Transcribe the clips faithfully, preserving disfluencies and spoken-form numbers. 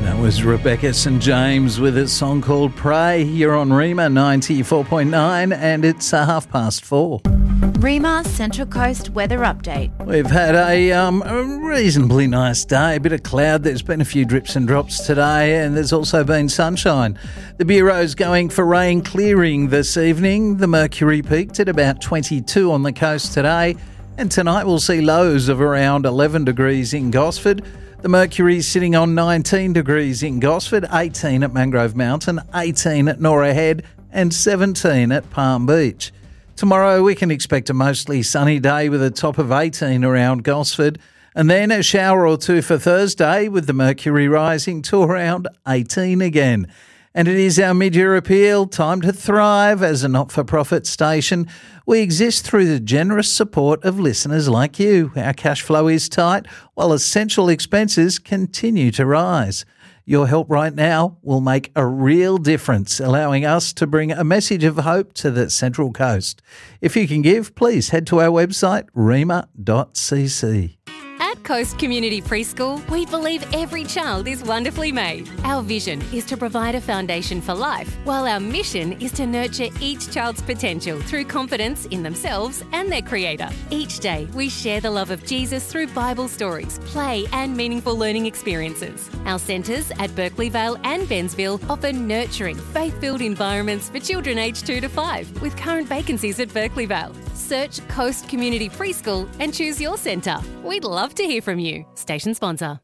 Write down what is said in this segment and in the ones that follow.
That was Rebecca Saint James with a song called Pray. You're on Rima ninety-four point nine and it's a half past four. Rima Central Coast weather update. We've had a, um, a reasonably nice day, a bit of cloud. There's been a few drips and drops today and there's also been sunshine. The Bureau's going for rain clearing this evening. The mercury peaked at about twenty-two on the coast today, and tonight we'll see lows of around eleven degrees in Gosford. The mercury's sitting on nineteen degrees in Gosford, eighteen at Mangrove Mountain, eighteen at Norah Head and seventeen at Palm Beach. Tomorrow we can expect a mostly sunny day with a top of eighteen around Gosford, and then a shower or two for Thursday with the mercury rising to around eighteen again. And it is our mid-year appeal, time to thrive as a not-for-profit station. We exist through the generous support of listeners like you. Our cash flow is tight, while essential expenses continue to rise. Your help right now will make a real difference, allowing us to bring a message of hope to the Central Coast. If you can give, please head to our website, rima dot c c. At Coast Community Preschool, we believe every child is wonderfully made. Our vision is to provide a foundation for life, while our mission is to nurture each child's potential through confidence in themselves and their Creator. Each day, we share the love of Jesus through Bible stories, play and meaningful learning experiences. Our centres at Berkeley Vale and Bensville offer nurturing, faith-filled environments for children aged two to five, with current vacancies at Berkeley Vale. Search Coast Community Preschool and choose your centre. We'd love to hear from you. Station sponsor.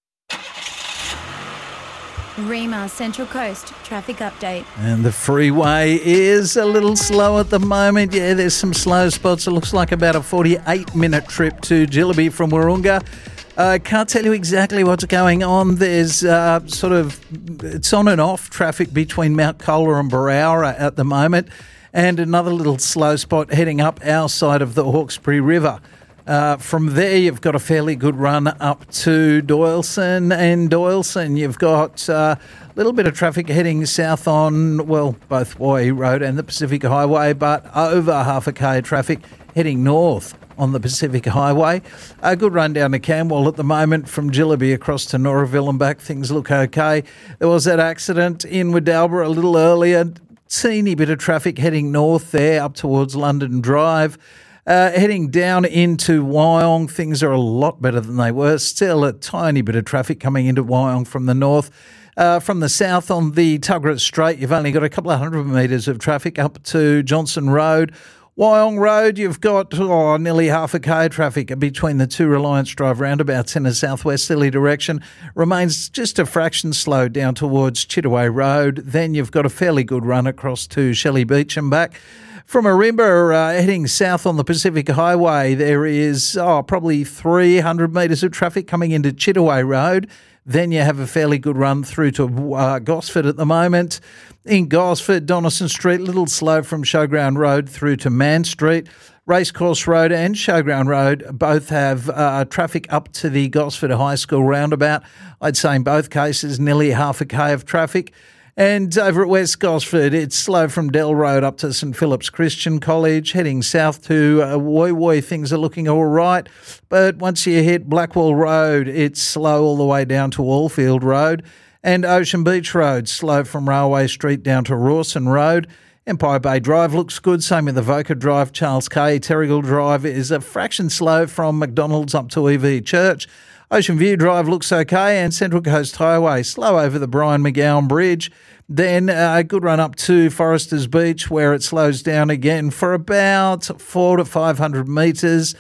Rima Central Coast traffic update. And the freeway is a little slow at the moment. Yeah, there's some slow spots. It looks like about a forty-eight minute trip to Jillaby from Wahroonga. I uh, can't tell you exactly what's going on. There's uh, sort of, it's on and off traffic between Mount Colah and Berowra at the moment, and another little slow spot heading up our side of the Hawkesbury River. Uh, from there, you've got a fairly good run up to Doyleson, and Doyleson, you've got uh, a little bit of traffic heading south on, well, both Waihi Road and the Pacific Highway, but over half a K of traffic heading north on the Pacific Highway. A good run down to Camwell at the moment from Jillaby across to Noraville and back. Things look okay. There was that accident in Wadalbra a little earlier. Teeny bit of traffic heading north there up towards London Drive. Uh, heading down into Wyong, things are a lot better than they were. Still a tiny bit of traffic coming into Wyong from the north. Uh, from the south on the Tuggerett Strait, you've only got a couple of hundred metres of traffic up to Johnson Road. Wyong Road, you've got oh, nearly half a K of traffic between the two Reliance Drive roundabouts in a southwesterly direction. Remains just a fraction slow down towards Chittaway Road. Then you've got a fairly good run across to Shelley Beach and back. From Arimba, uh, heading south on the Pacific Highway, there is oh, probably three hundred metres of traffic coming into Chittaway Road. Then you have a fairly good run through to uh, Gosford at the moment. In Gosford, Donaldson Street, a little slow from Showground Road through to Man Street. Racecourse Road and Showground Road both have uh, traffic up to the Gosford High School roundabout. I'd say in both cases nearly half a K of traffic. And over at West Gosford, it's slow from Dell Road up to St Philip's Christian College. Heading south to uh, Woy Woy, things are looking all right. But once you hit Blackwall Road, it's slow all the way down to Allfield Road. And Ocean Beach Road, slow from Railway Street down to Rawson Road. Empire Bay Drive looks good, same with Avoca Drive, Charles K. Terrigal Drive is a fraction slow from McDonald's up to E V Church. Ocean View Drive looks okay, and Central Coast Highway slow over the Brian McGowan Bridge. Then uh, a good run up to Foresters Beach, where it slows down again for about four to five hundred metres.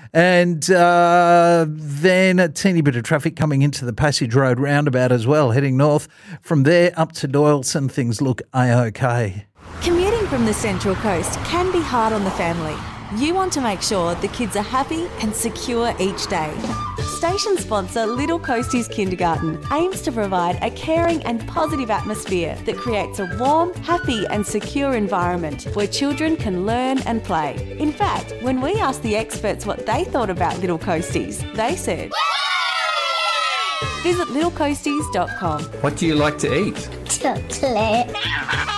And uh, then a teeny bit of traffic coming into the Passage Road roundabout as well, heading north. From there up to Doyleson, things look A-OK. Commuting from the Central Coast can be hard on the family. You want to make sure the kids are happy and secure each day. Station sponsor Little Coasties Kindergarten aims to provide a caring and positive atmosphere that creates a warm, happy and secure environment where children can learn and play. In fact, when we asked the experts what they thought about Little Coasties, they said, visit little coasties dot com. What do you like to eat? Chocolate.